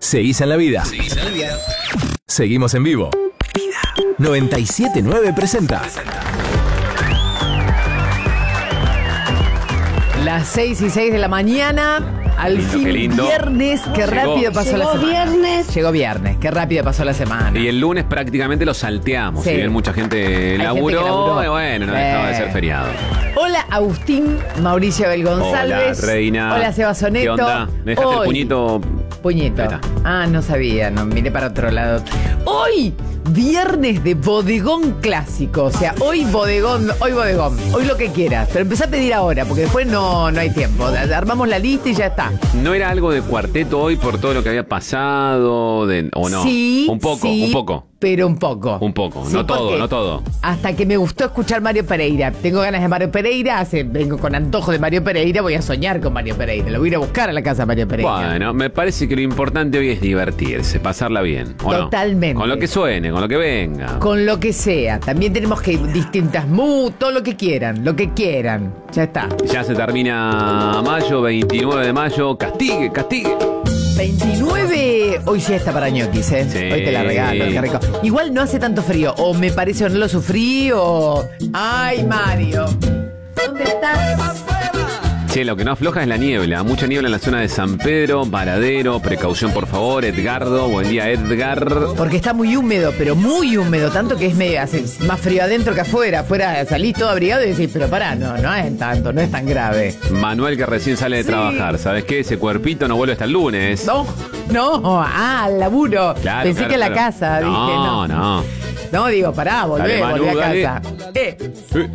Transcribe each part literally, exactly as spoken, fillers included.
Seguís en la vida. Seguís en la vida. Seguimos en vivo. noventa y siete punto nueve presenta. Las seis y seis de la mañana. Al lindo, fin, qué lindo. Viernes, qué Llegó. rápido pasó Llegó la semana. viernes. Llegó viernes, qué rápido pasó la semana. Y el lunes prácticamente lo salteamos. Sí. Si bien mucha gente Hay laburó, gente que laburó. y bueno, no Sí. dejaba de ser feriado. Hola Agustín, Mauricio Abel González. Hola, Reina. Hola Seba Soneto. ¿Qué onda? ¿Me dejaste el Hoy- puñito? Puñito. Ahí está. Ah, no sabía, no miré para otro lado. Hoy, viernes de bodegón clásico. O sea, hoy bodegón, hoy bodegón, hoy lo que quieras. Pero empezá a pedir ahora, porque después no, no hay tiempo. Armamos la lista y ya está. ¿No era algo de cuarteto hoy por todo lo que había pasado? De, ¿O no? Sí, Un poco, sí, un poco. Pero un poco. Un poco. Sí, No todo, porque no todo. Hasta que me gustó escuchar Mario Pereira. Tengo ganas de Mario Pereira. Hace, vengo con antojo de Mario Pereira. Voy a soñar con Mario Pereira. Lo voy a ir a buscar a la casa de Mario Pereira. Bueno, me parece que lo importante hoy es divertirse, pasarla bien. ¿o no? Totalmente. Con lo que suene, con lo que venga. Con lo que sea. También tenemos que ir distintas mood, todo lo que quieran. Lo que quieran. Ya está. Ya se termina mayo, veintinueve de mayo. Castigue, castigue. veintinueve. Hoy sí está para ñoquis, ¿eh? Sí. Hoy te la regalo, qué rico. Igual no hace tanto frío. O me parece o no lo sufrí o... ¡Ay, Mario! ¿Dónde estás? Che, lo que no afloja es la niebla. Mucha niebla en la zona de San Pedro, Varadero. Precaución, por favor. Edgardo. Buen día, Edgar. Porque está muy húmedo, pero muy húmedo. Tanto que es medio, hace más frío adentro que afuera. Afuera salís todo abrigado y decís, pero pará, no, no es tanto, no es tan grave. Manuel, que recién sale de Sí. trabajar. ¿Sabes qué? Ese cuerpito no vuelve hasta el lunes. No, no, ah, al laburo. Claro, Pensé claro, que a la claro. casa, No, dije, no. no. No, digo, pará, volvé, Dale, Manu, volvé a dale. casa. Eh, Eh.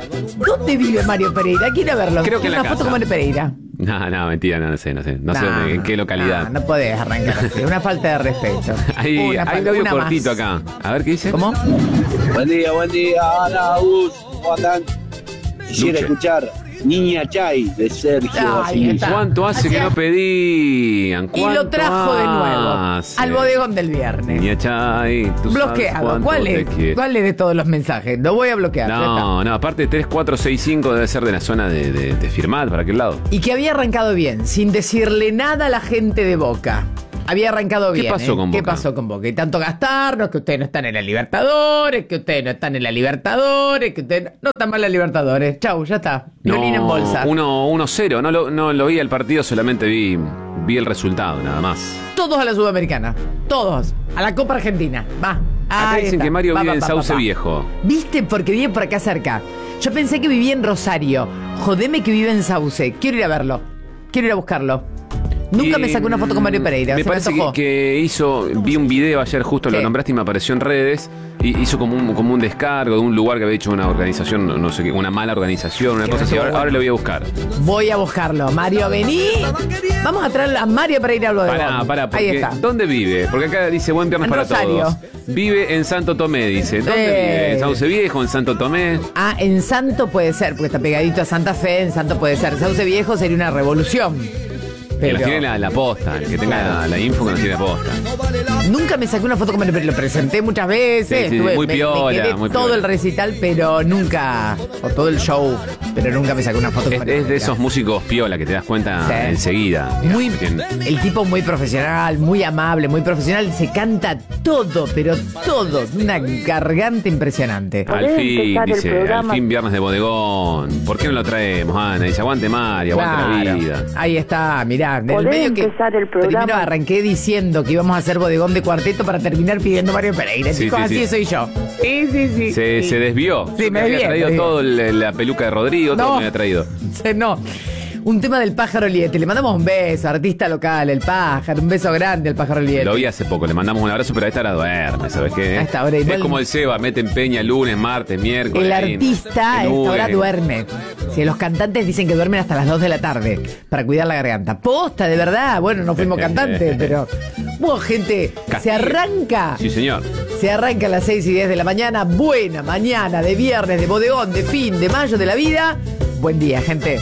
¿dónde vive Mario Pereira? Quiero verlo. Creo que en una la foto casa. con Mario Pereira. No, no, mentira, no, no sé, no sé. No sé Nah, dónde- en qué localidad. nah, no podés arrancar así. Una falta de respeto. Hay, Una hay falta- un audio una cortito más. acá. A ver qué dice. ¿Cómo? Buen día, buen día. Hola, Agus. ¿Cómo andan? Quisiera Luche. escuchar Niña Chay de Sergio Ahí Basile. está. ¿Cuánto hace que Hacía- no pedían? Y ¿Cuánto lo trajo de nuevo hace? al bodegón del viernes. Niña Chay, tú sabes Bloqueado. cuánto ¿Cuál te es? quiero. ¿Cuál es de todos los mensajes? Lo voy a bloquear. ya está. No, no, aparte tres cuatro seis cinco debe ser de la zona de, de, de Firmat, ¿para aquel lado? Y que había arrancado bien, sin decirle nada a la gente de Boca. Había arrancado ¿Qué bien. pasó ¿eh? con ¿Qué Boca? pasó con Boca? Y tanto gastarnos, que ustedes no están en la Libertadores, que ustedes no están en la Libertadores, que ustedes no están mal en la Libertadores. Chau, ya está. Violín en bolsa. uno cero, no lo, no lo vi el partido, solamente vi, vi el resultado, nada más. Todos a la Sudamericana. Todos. A la Copa Argentina. Va. Acá Ahí dicen está. que Mario Va, vive va, en va, Sauce va, va. Viejo. ¿Viste? Porque vive por acá cerca. Yo pensé que vivía en Rosario. Jodeme que vive en Sauce. Quiero ir a verlo. Quiero ir a buscarlo. Nunca Y, me sacó una foto con Mario Pereira. Me se parece me que, antojó. que hizo, vi un video ayer, justo lo ¿Qué? nombraste y me apareció en redes, y hizo como un, como un descargo de un lugar que había hecho una organización, no, no sé qué, una mala organización, una Que cosa no así. estuvo Ahora, bueno. ahora lo voy a buscar. Voy a buscarlo. Mario, vení. Vamos a traer a Mario Pereira al bodegón. Pará, pará, Ahí porque está. ¿dónde vive? Porque acá dice buen viernes En para Rosario. todos. Vive en Santo Tomé, dice. ¿Dónde Eh. vive? ¿En Sauce Viejo, en Santo Tomé? Ah, en Santo puede ser, porque está pegadito a Santa Fe. En Santo puede ser. Sauce Viejo sería una revolución. Que Pero nos tiene la, la posta, el que tenga Claro. la, la info que nos tiene posta. nunca me saqué una foto con Mario Pereira. Lo presenté muchas veces. Sí, sí, estuve- muy me- me piola, quedé muy todo piola. el recital, pero nunca. O todo el show. Pero nunca me saqué una foto con Es, Mario es de Pereira. esos músicos piola que te das cuenta Sí. enseguida. digamos, Muy, que tienen- el tipo muy profesional, muy amable, muy profesional. Se canta todo, pero todo. Una garganta impresionante. Al ¿Podés fin, empezar el dice, al programa? fin viernes de bodegón. ¿Por qué no lo traemos, Ana? Dice, aguante Mario, aguante la Claro. vida. Ahí está, mirá. Del ¿Podés medio que empezar el programa? primero arranqué diciendo que íbamos a hacer bodegón de cuarteto para terminar pidiendo Mario Pereira. Sí, Chicos, sí, así sí. soy yo. Sí, sí, sí. Se, sí. se desvió. Sí, Yo me había desvié, traído me todo el- la peluca de Rodrigo, todo No. me había traído. Se- No. Un tema del pájaro Liete. Le mandamos un beso, artista local, el pájaro. Un beso grande al pájaro Liete. Lo vi hace poco, le mandamos un abrazo, pero a esta hora duerme, ¿sabes qué? A esta hora es igual- como el Seba, mete empeña lunes, martes, miércoles. El ahí, artista a en esta hora Uber. duerme. Si los cantantes dicen que duermen hasta las dos de la tarde para cuidar la garganta. Posta, de verdad. Bueno, no fuimos cantantes, pero. Bueno, gente, se Castigo. arranca. Sí, señor. Se arranca a las seis y diez de la mañana. Buena mañana de viernes, de bodegón, de fin, de mayo de la vida. Buen día, gente.